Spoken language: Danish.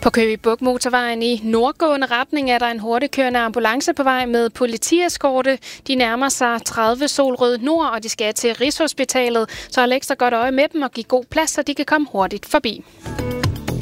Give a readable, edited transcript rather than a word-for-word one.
På Køge Bugt Motorvejen i nordgående retning er der en hurtigkørende ambulance på vej med politieskorte. De nærmer sig 30 Solrød Nord, og de skal til Rigshospitalet. Så hold ekstra godt øje med dem og give god plads, så de kan komme hurtigt forbi.